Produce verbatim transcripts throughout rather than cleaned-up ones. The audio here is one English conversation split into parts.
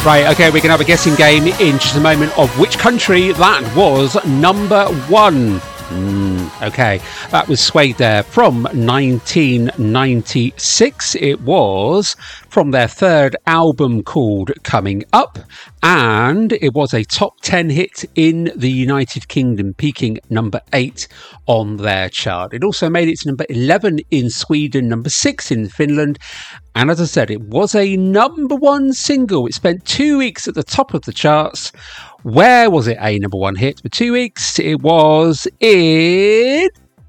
Right, okay, we're going to have a guessing game in just a moment of which country that was number one. Mm, okay, that was Suede there from nineteen ninety-six. It was from their third album called Coming Up, and it was a top ten hit in the United Kingdom, peaking number eight on their chart. It also made it to number eleven in Sweden, number six in Finland, and as I said, it was a number one single. It spent two weeks at the top of the charts. Where was it a number one hit for two weeks? It was in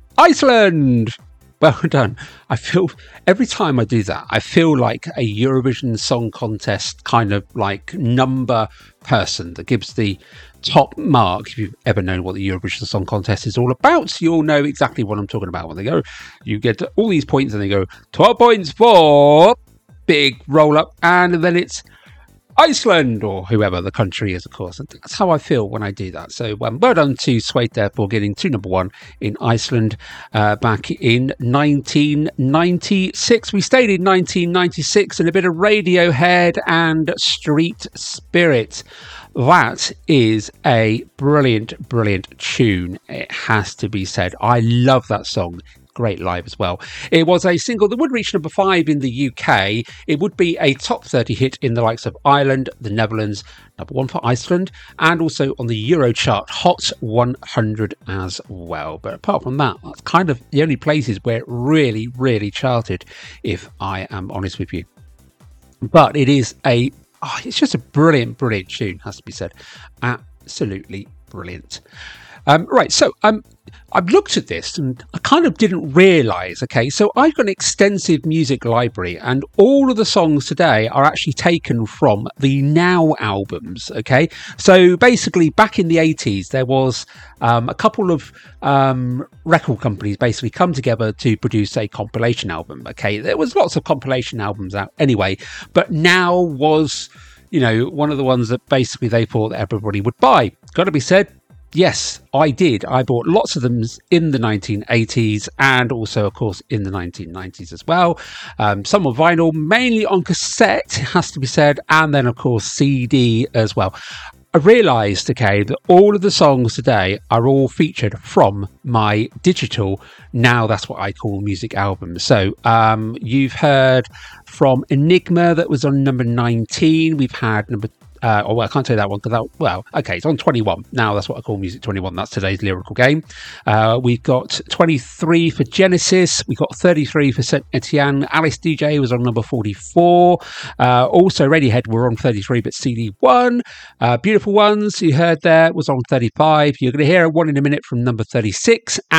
Iceland. Well done. I feel every time I do that, I feel like a Eurovision Song Contest kind of like number person that gives the top mark. If you've ever known what the Eurovision Song Contest is all about, you'll know exactly what I'm talking about. When they go, you get all these points and they go twelve points for big roll up, and then it's Iceland, or whoever the country is, of course. And that's how I feel when I do that. So um, well done to Suede there for getting to number one in Iceland uh, back in nineteen ninety-six. We stayed in nineteen ninety-six and a bit of Radiohead and Street Spirit. That is a brilliant, brilliant tune. It has to be said. I love that song. Great live as well. It was a single that would reach number five in the U K. It would be a top thirty hit in the likes of Ireland, the Netherlands, number one for Iceland, and also on the Eurochart Hot one hundred as well. But apart from that, that's kind of the only places where it really, really charted, if I am honest with you. But it is a, oh, it's just a brilliant, brilliant tune, has to be said. Absolutely brilliant. Um, right, so um, I've looked at this and I kind of didn't realise, okay, so I've got an extensive music library and all of the songs today are actually taken from the Now albums, okay? So basically back in the eighties, there was um, a couple of um, record companies basically come together to produce a compilation album, okay? There was lots of compilation albums out anyway, but Now was, you know, one of the ones that basically they thought that everybody would buy. Got to be said, yes, I did. I bought lots of them in the nineteen eighties and also, of course, in the nineteen nineties as well. Um, some on vinyl, mainly on cassette, has to be said, and then, of course, C D as well. I realised, okay, that all of the songs today are all featured from my digital, now that's what I call music albums. So um, you've heard from Enigma that was on number nineteen. We've had number Uh, oh, well, I can't say that one because that, well, okay, it's on twenty-one. Now that's what I call Music twenty-one. That's today's lyrical game. Uh, we've got twenty-three for Genesis. We've got thirty-three for Saint Etienne. Alice D J was on number forty-four. Uh, also, Radiohead were on thirty-three, but C D one. Uh, Beautiful Ones, you heard there, was on thirty-five. You're going to hear one in a minute from number thirty-six.